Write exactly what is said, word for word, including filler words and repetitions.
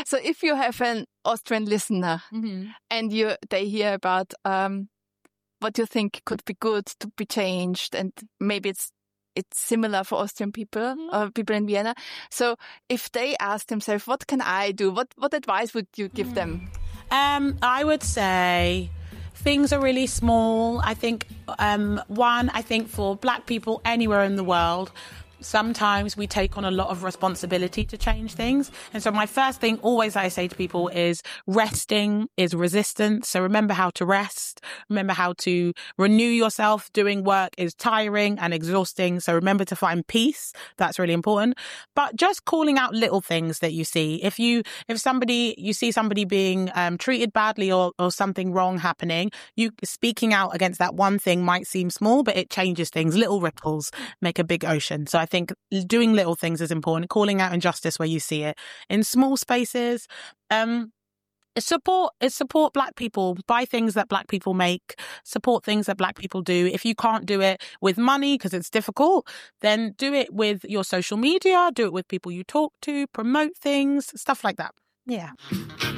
So if you have an Austrian listener mm-hmm. and you they hear about um, what you think could be good to be changed, and maybe it's it's similar for Austrian people mm-hmm. or people in Vienna. So if they ask themselves, what can I do? What what advice would you give them? Um, I would say things are really small. I think, um, one, I think for Black people anywhere in the world, sometimes we take on a lot of responsibility to change things. And so my first thing always I say to people is resting is resistance. So remember how to rest. Remember how to renew yourself. Doing work is tiring and exhausting. So remember to find peace. That's really important. But just calling out little things that you see. If you, if somebody, you see somebody being um, treated badly or, or something wrong happening, you speaking out against that one thing might seem small, but it changes things. Little ripples make a big ocean. So I I think doing little things is important, calling out injustice where you see it in small spaces. Um, support is support Black people, buy things that Black people make, support things that Black people do. If you can't do it with money because it's difficult, then do it with your social media, do it with people you talk to, promote things, stuff like that. Yeah.